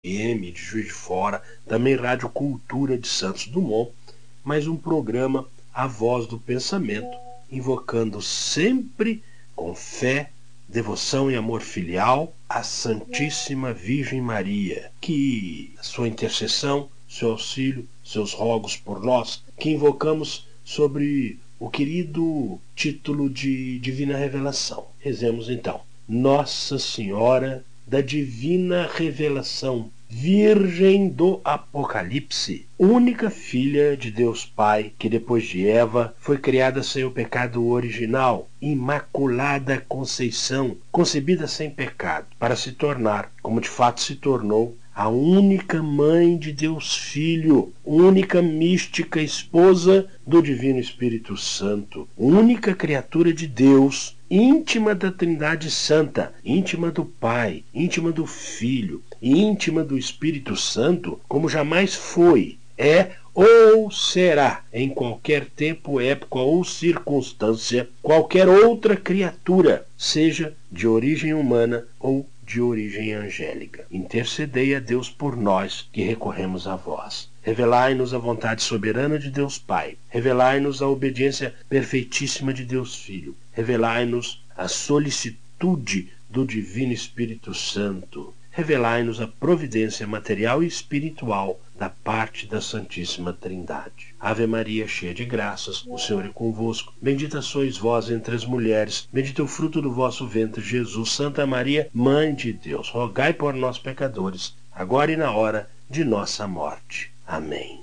FM de Juiz de Fora, também Rádio Cultura de Santos Dumont, mais um programa A Voz do Pensamento, invocando sempre com fé, devoção e amor filial a Santíssima Virgem Maria, que a sua intercessão, seu auxílio, seus rogos por nós, que invocamos sobre o querido título de Divina Revelação. Rezemos então. Nossa Senhora da Divina Revelação, Virgem do Apocalipse, única filha de Deus Pai, que depois de Eva foi criada sem o pecado original, Imaculada Conceição, concebida sem pecado, para se tornar, como de fato se tornou, a única mãe de Deus Filho, única mística esposa do Divino Espírito Santo, única criatura de Deus, íntima da Trindade Santa, íntima do Pai, íntima do Filho, íntima do Espírito Santo, como jamais foi, é ou será, em qualquer tempo, época ou circunstância, qualquer outra criatura, seja de origem humana ou de origem angélica. Intercedei a Deus por nós, que recorremos a vós. Revelai-nos a vontade soberana de Deus Pai. Revelai-nos a obediência perfeitíssima de Deus Filho. Revelai-nos a solicitude do Divino Espírito Santo. Revelai-nos a providência material e espiritual da parte da Santíssima Trindade. Ave Maria, cheia de graças, o Senhor é convosco. Bendita sois vós entre as mulheres, bendito é o fruto do vosso ventre, Jesus. Santa Maria, Mãe de Deus, rogai por nós, pecadores, agora e na hora de nossa morte. Amém.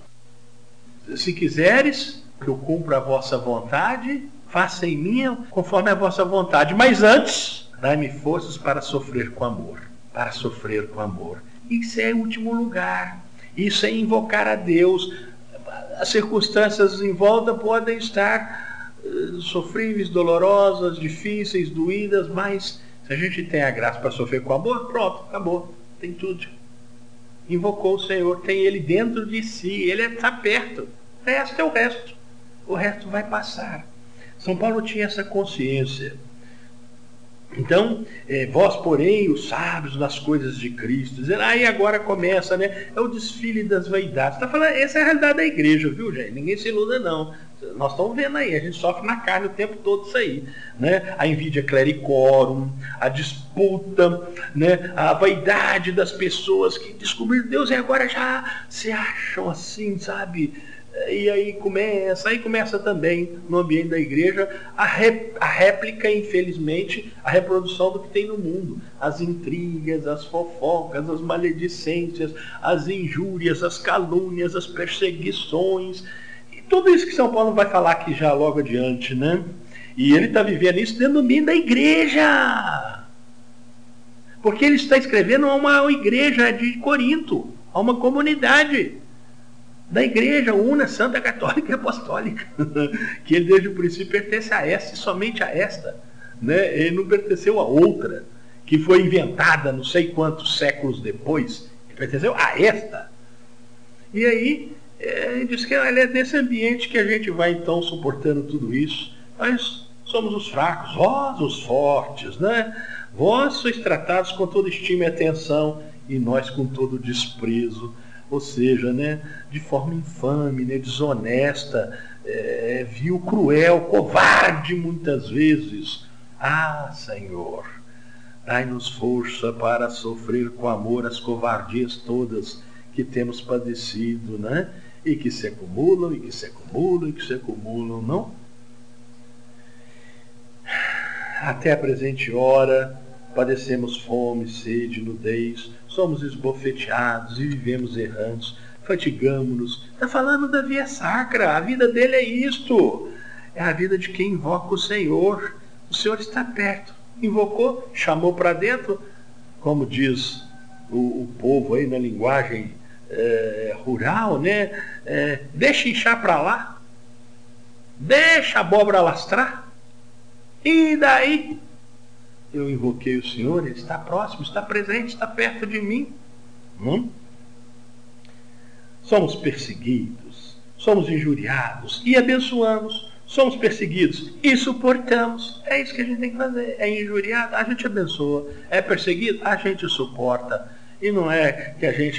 Se quiseres que eu cumpra a vossa vontade, faça em mim conforme a vossa vontade. Mas antes, dai-me forças para sofrer com amor. Para sofrer com amor. Isso é o último lugar. Isso é invocar a Deus. As circunstâncias em volta podem estar sofríveis, dolorosas, difíceis, doídas, mas se a gente tem a graça para sofrer com amor, pronto, acabou. Tem tudo. Invocou o Senhor, tem Ele dentro de si, Ele está perto. O resto é o resto. O resto vai passar. São Paulo tinha essa consciência. Então, vós, porém, os sábios nas coisas de Cristo, dizendo, aí agora começa, né? É o desfile das vaidades. Está falando, essa é a realidade da igreja, viu, gente? Ninguém se iluda, não. Nós estamos vendo aí, a gente sofre na carne o tempo todo isso aí, né? A invídia clericorum, a disputa, né? A vaidade das pessoas que descobriram Deus e agora já se acham assim, sabe? E aí começa também no ambiente da igreja a réplica, infelizmente, a reprodução do que tem no mundo. As intrigas, as fofocas, as maledicências, as injúrias, as calúnias, as perseguições. E tudo isso que São Paulo vai falar aqui já logo adiante, né? E ele está vivendo isso dentro do ambiente da igreja. Porque ele está escrevendo a uma igreja de Corinto, a uma comunidade da igreja una, santa, católica e apostólica, que ele desde o princípio pertence a esta e somente a esta, né? Ele não pertenceu a outra, que foi inventada não sei quantos séculos depois, ele pertenceu a esta. E aí, ele diz que é nesse ambiente que a gente vai então suportando tudo isso. Nós somos os fracos, vós os fortes, né? Vós sois tratados com toda estima e atenção, e nós com todo desprezo. Ou seja, né, de forma infame, né, desonesta, vil, cruel, covarde muitas vezes. Ah, Senhor, dai-nos força para sofrer com amor as covardias todas que temos padecido, né? E que se acumulam, e que se acumulam, e que se acumulam, não? Até a presente hora, padecemos fome, sede, nudez, somos esbofeteados e vivemos errantes, fatigamos-nos. Está falando da via sacra, a vida dele é isto. É a vida de quem invoca o Senhor. O Senhor está perto. Invocou, chamou para dentro, como diz o povo aí na linguagem rural, né? Deixa inchar para lá, deixa a abóbora lastrar, e daí? Eu invoquei o Senhor, Ele está próximo, está presente, está perto de mim. Somos perseguidos, somos injuriados e abençoamos. Somos perseguidos e suportamos. É isso que a gente tem que fazer. É injuriado, a gente abençoa. É perseguido, a gente suporta. e não é que a gente